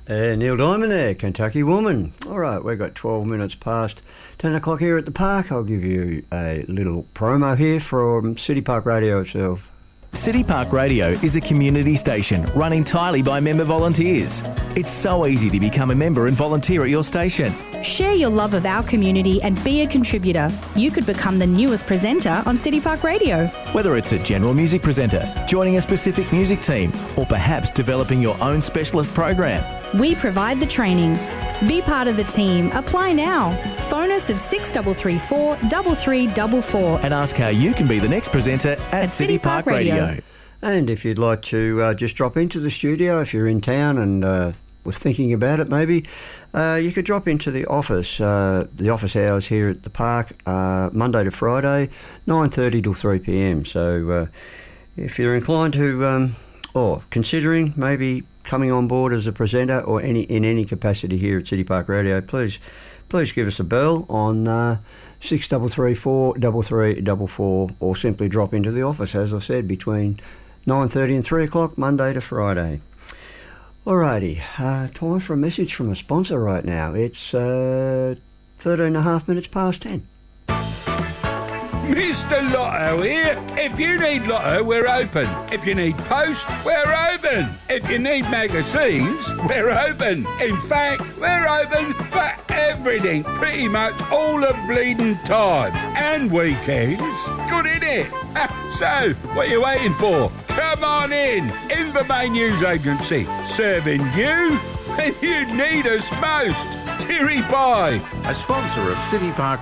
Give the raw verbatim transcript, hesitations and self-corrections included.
Uh, Neil Diamond there, Kentucky Woman. All right, we've got twelve minutes past ten o'clock here at the park. I'll give you a little promo here from City Park Radio itself. City Park Radio is a community station run entirely by member volunteers. It's so easy to become a member and volunteer at your station. Share your love of our community and be a contributor. You could become the newest presenter on City Park Radio. Whether it's a general music presenter, joining a specific music team, or perhaps developing your own specialist program. We provide the training. Be part of the team. Apply now. Phone us at six three three four, three three four four and ask how you can be the next presenter at, at City, City Park, Park Radio. Radio. And if you'd like to uh, just drop into the studio, if you're in town and uh, was thinking about it maybe, uh, you could drop into the office. Uh, the office hours here at the park, uh, Monday to Friday, nine thirty till three p.m. So uh, if you're inclined to, um, or considering maybe coming on board as a presenter or any in any capacity here at City Park Radio, please please give us a bell on uh, six three three four, three three four four, or simply drop into the office, as I said, between nine thirty and three o'clock, Monday to Friday. Alrighty, uh, time for a message from a sponsor right now. It's uh, thirteen and a half minutes past ten. Mister Lotto here. If you need Lotto, we're open. If you need post, we're open. If you need magazines, we're open. In fact, we're open for everything, pretty much all the bleeding time. And weekends. Good, innit? So, what are you waiting for? Come on in. Invermain News Agency. Serving you when you need us most. Cheery bye. A sponsor of City Park